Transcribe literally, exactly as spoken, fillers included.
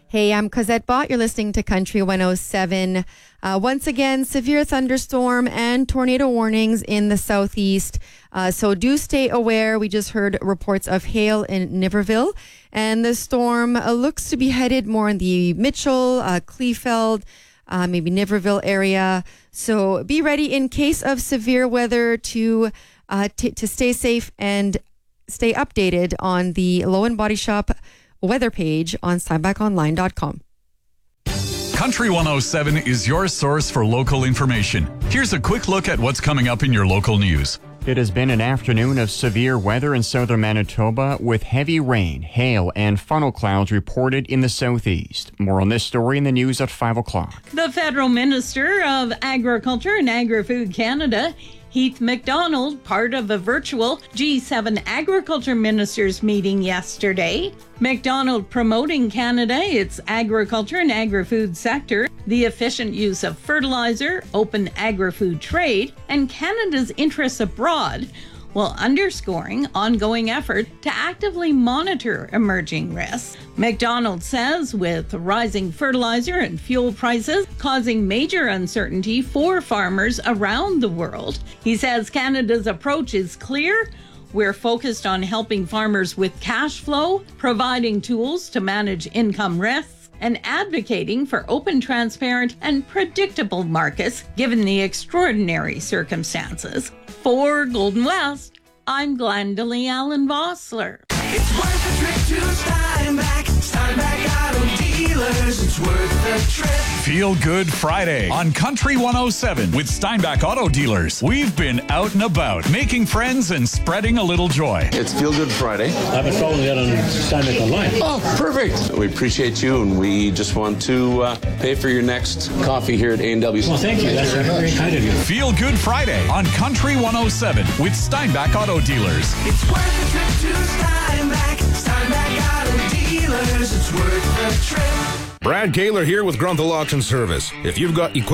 Hey, I'm Cosette Bott. You're listening to Country one oh seven. Uh, once again, severe thunderstorm and tornado warnings in the southeast. Uh, so do stay aware. We just heard reports of hail in Niverville. And the storm uh, looks to be headed more in the Mitchell, uh, Kleefeld, uh, maybe Niverville area. So be ready in case of severe weather to, uh, t- to stay safe and stay updated on the Low and Body Shop weather page on steinbach online dot com. Country one oh seven is your source for local information. Here's a quick look at what's coming up in your local news. It has been an afternoon of severe weather in southern Manitoba with heavy rain, hail, and funnel clouds reported in the southeast. More on this story in the news at five o'clock. The Federal Minister of Agriculture and Agri-Food Canada, Heath MacDonald, part of a virtual G seven agriculture ministers meeting yesterday. MacDonald promoting Canada, its agriculture and agri-food sector, the efficient use of fertilizer, open agri-food trade, and Canada's interests abroad, while underscoring ongoing effort to actively monitor emerging risks. MacDonald says with rising fertilizer and fuel prices causing major uncertainty for farmers around the world, he says Canada's approach is clear. We're focused on helping farmers with cash flow, providing tools to manage income risks, and advocating for open, transparent, and predictable markets given the extraordinary circumstances. For Golden West, I'm Glendalee Allen Vossler. It's worth a trip to Steinbach, Steinbach Auto Dealers. It's worth the trip. Feel Good Friday on Country one oh seven with Steinbach Auto Dealers. We've been out and about, making friends and spreading a little joy. It's Feel Good Friday. I've been following that on Steinbach Online. Oh, perfect. We appreciate you, and we just want to uh, pay for your next coffee here at A and W. Well, thank you. That's very kind of you. Feel Good Friday on Country one oh seven with Steinbach Auto Dealers. It's worth a trip to Steinbach, Steinbach Auto Dealers. It's worth the trip. Brad Kaler here with Grunthal Auction Service. If you've got equipment